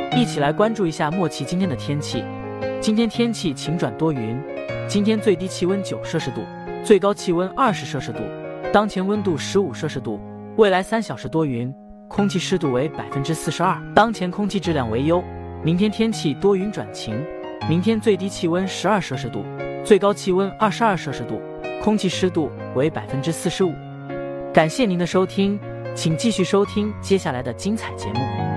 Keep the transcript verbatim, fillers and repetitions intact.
一起来关注一下莫奇今天的天气。今天天气晴转多云，今天最低气温九摄氏度，最高气温二十摄氏度，当前温度十五摄氏度。未来三小时多云，空气湿度为百分之四十二，当前空气质量为优。明天天气多云转晴，明天最低气温十二摄氏度，最高气温二十二摄氏度，空气湿度为百分之四十五。感谢您的收听，请继续收听接下来的精彩节目。